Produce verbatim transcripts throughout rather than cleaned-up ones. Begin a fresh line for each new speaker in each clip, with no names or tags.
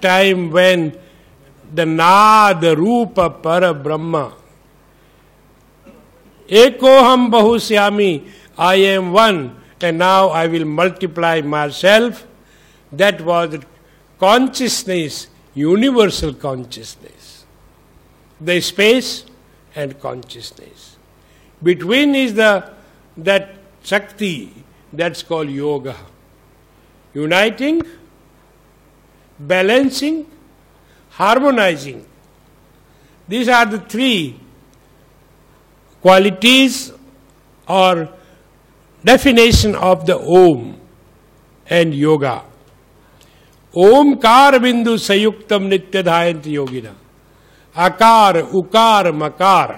time when the Nada Rupa Para Brahma, Ekoham Bahusyami, I am one, and now I will multiply myself. That was consciousness, universal consciousness. The space and consciousness. Between is the that Shakti, that's called yoga. Uniting, balancing, harmonizing. These are the three qualities or definition of the Om and yoga. Omkar bindu sayuktam nityadhayanti yogina. Akar, ukar, makar.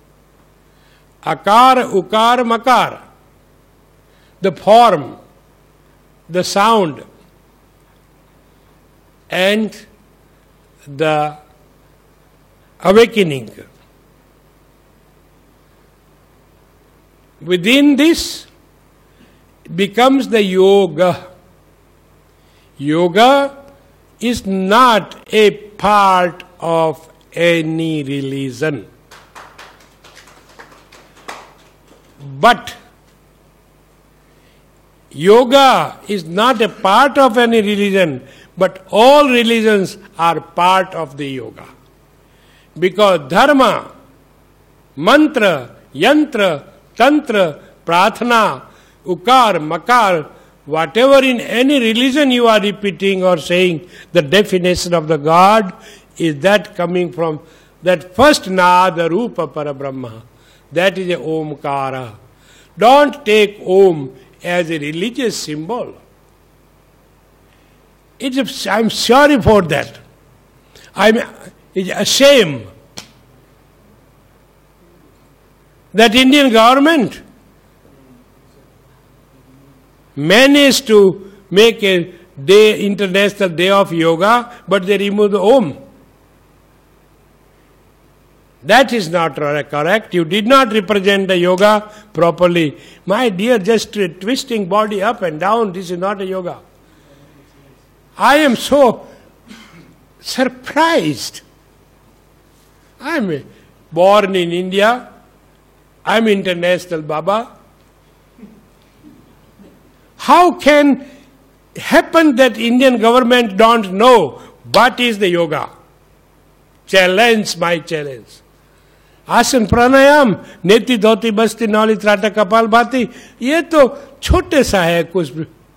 Akar, ukar, makar. The form, the sound, and the awakening. Within this becomes the yoga. Yoga is not a part of any religion. But yoga is not a part of any religion, but all religions are part of the yoga. Because dharma, mantra, yantra, tantra, pratana, ukar, makar, whatever in any religion you are repeating or saying, the definition of the God is that coming from that first Nada Rupa Parabrahma. That is a Omkara. Don't take Om as a religious symbol. It's a, I'm sorry for that. I'm it's a shame that Indian government managed to make a day, international day of yoga, but they remove the Om. That is not correct. You did not represent the yoga properly. My dear, just twisting body up and down, this is not a yoga. I am so surprised. I am born in India. I am international Baba. How can happen that Indian government don't know what is the yoga? Challenge, my challenge. आसन प्राणायाम, नेति धोती बस्ती नौली त्राटा कपाल भाती, ये तो छोटे सा है कुछ.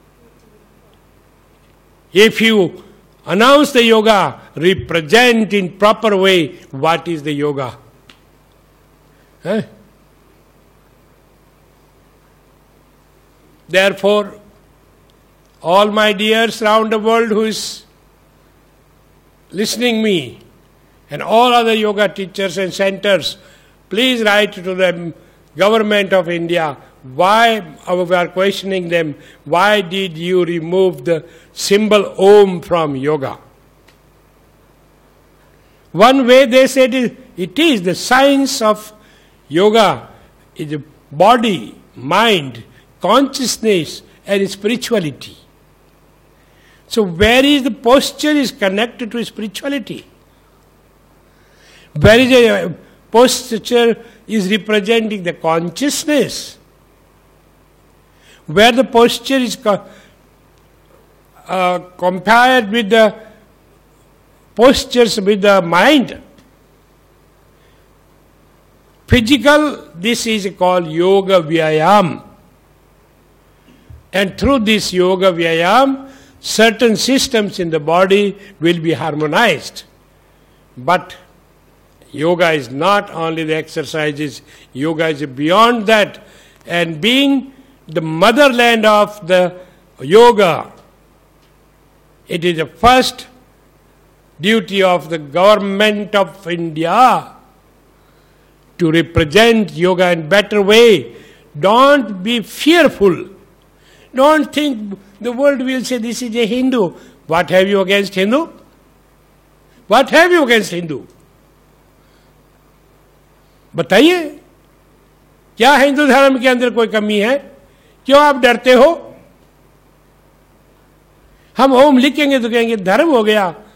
If you announce the yoga, represent in proper way what is the yoga. Eh? Therefore, all my dears around the world who is listening me, and all other yoga teachers and centers, please write to the government of India. Why we are questioning them? Why did you remove the symbol Om from yoga? One way they said it, it is the science of yoga is the body, mind, consciousness and spirituality. So where is the posture is connected to spirituality? Where is a posture is representing the consciousness. Where the posture is co- uh, compared with the postures with the mind. Physical, this is called Yoga Vyayam. And through this Yoga Vyayam, certain systems in the body will be harmonized. But yoga is not only the exercises, yoga is beyond that. And being the motherland of the yoga, it is the first duty of the government of India to represent yoga in better way. Don't be fearful. Don't think the world will say this is a Hindu. What have you against Hindu? What have you against Hindu? बताइए, क्या हिंदू धर्म के अंदर कोई कमी है? क्यों आप डरते हो? हम ओम लिखेंगे तो कहेंगे धर्म हो गया.